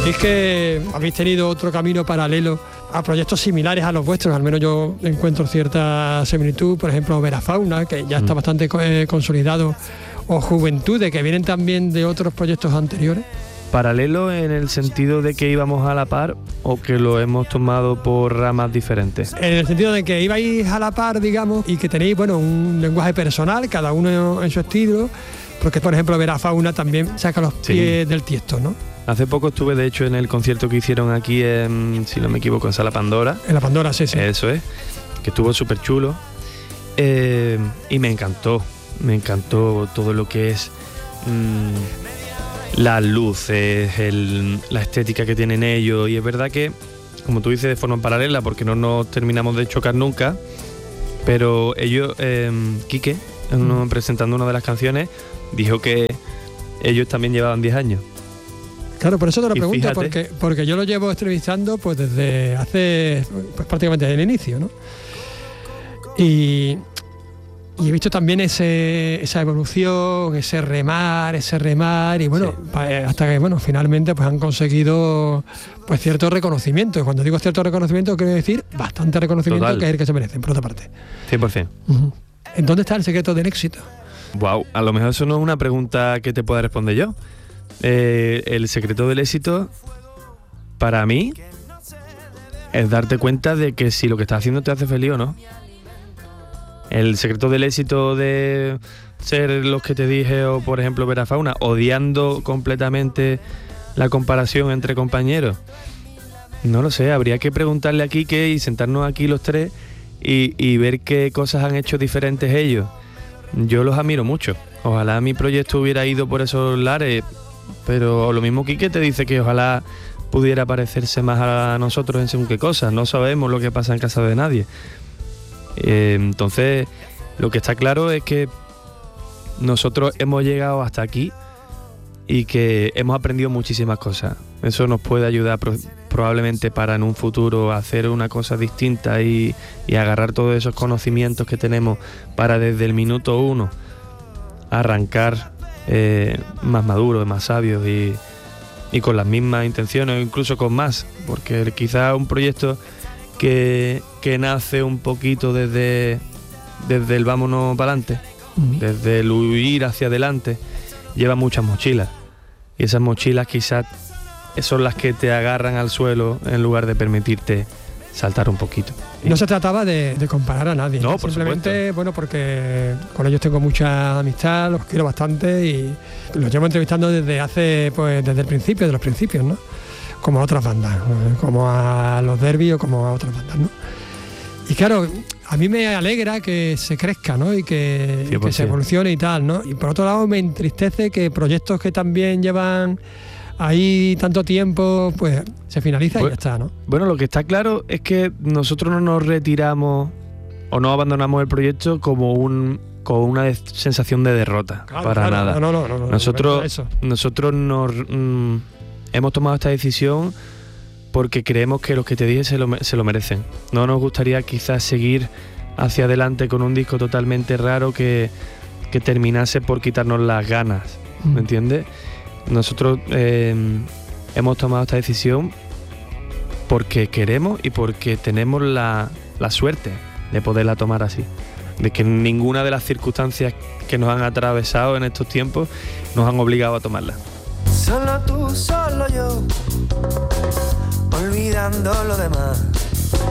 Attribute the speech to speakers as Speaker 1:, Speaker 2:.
Speaker 1: ¿Sentís que habéis tenido otro camino paralelo a proyectos similares a los vuestros? Al menos yo encuentro cierta similitud, por ejemplo, Verafauna, que ya está bastante consolidado, o Juventudes, que vienen también de otros proyectos anteriores.
Speaker 2: ¿Paralelo en el sentido de que íbamos a la par o que lo hemos tomado por ramas diferentes?
Speaker 1: En el sentido de que ibais a la par, digamos, y que tenéis, bueno, un lenguaje personal, cada uno en su estilo, porque, por ejemplo, Verafauna también saca los pies del tiesto, ¿no?
Speaker 2: Hace poco estuve, de hecho, en el concierto que hicieron aquí en, si no me equivoco, en Sala Pandora.
Speaker 1: En la Pandora, sí.
Speaker 2: Eso es, que estuvo súper chulo. Y me encantó todo lo que es las luces, la estética que tienen ellos. Y es verdad que, como tú dices, de forma paralela, porque no nos terminamos de chocar nunca, pero ellos, Quique, presentando una de las canciones, dijo que ellos también llevaban 10 años.
Speaker 1: Claro, por eso te lo pregunto,
Speaker 2: fíjate,
Speaker 1: porque yo lo llevo entrevistando pues desde hace prácticamente desde el inicio, ¿no? Y he visto también esa evolución, ese remar, y bueno, hasta que bueno, finalmente pues han conseguido pues cierto reconocimiento. Y cuando digo cierto reconocimiento, quiero decir bastante reconocimiento. Total. Que es el que se merecen, por otra parte.
Speaker 2: 100%.
Speaker 1: ¿En dónde está el secreto del éxito?
Speaker 2: Wow, a lo mejor eso no es una pregunta que te pueda responder yo. El secreto del éxito, para mí, es darte cuenta de que si lo que estás haciendo te hace feliz o no. El secreto del éxito de ser los que te dije, o por ejemplo Verafauna, odiando completamente la comparación entre compañeros. No lo sé, habría que preguntarle a Quique y sentarnos aquí los tres y ver qué cosas han hecho diferentes ellos. Yo los admiro mucho. Ojalá mi proyecto hubiera ido por esos lares, pero lo mismo Quique te dice que ojalá pudiera parecerse más a nosotros en según qué cosas. No sabemos lo que pasa en casa de nadie. Entonces, lo que está claro es que nosotros hemos llegado hasta aquí y que hemos aprendido muchísimas cosas. Eso nos puede ayudar probablemente para en un futuro hacer una cosa distinta y agarrar todos esos conocimientos que tenemos para desde el minuto 1 arrancar más maduros, más sabios y con las mismas intenciones o incluso con más, porque quizás un proyecto que nace un poquito desde el vámonos para adelante, desde el huir hacia adelante, lleva muchas mochilas. Y esas mochilas quizás son las que te agarran al suelo en lugar de permitirte saltar un poquito.
Speaker 1: No se trataba de comparar a nadie.
Speaker 2: No, por
Speaker 1: simplemente,
Speaker 2: supuesto.
Speaker 1: Bueno, porque con ellos tengo mucha amistad, los quiero bastante y los llevo entrevistando desde el principio, de los principios, ¿no? Como a otras bandas, como a los Derby o como a otras bandas, ¿no? Y claro, a mí me alegra que se crezca, ¿no? Y que se evolucione y tal, ¿no? Y por otro lado me entristece que proyectos que también llevan ahí tanto tiempo, pues se finaliza y ya está, ¿no?
Speaker 2: Bueno, lo que está claro es que nosotros no nos retiramos o no abandonamos el proyecto con una sensación de derrota, para nada.
Speaker 1: No,
Speaker 2: Nosotros hemos tomado esta decisión porque creemos que los que te dije se lo merecen. No nos gustaría quizás seguir hacia adelante con un disco totalmente raro que terminase por quitarnos las ganas, ¿me entiendes? Nosotros hemos tomado esta decisión porque queremos y porque tenemos la suerte de poderla tomar así. De que ninguna de las circunstancias que nos han atravesado en estos tiempos nos han obligado a tomarla.
Speaker 3: Solo tú, solo yo, olvidando lo demás.